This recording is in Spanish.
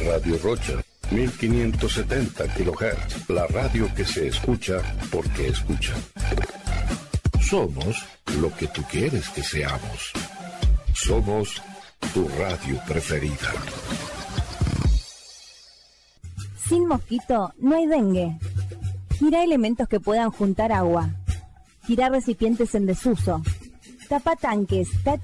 Radio Rocha, 1570 kHz, la radio que se escucha porque escucha. Somos lo que tú quieres que seamos. Somos tu radio preferida. Sin mosquito no hay dengue. Gira elementos que puedan juntar agua. Gira recipientes en desuso. Tapa tanques,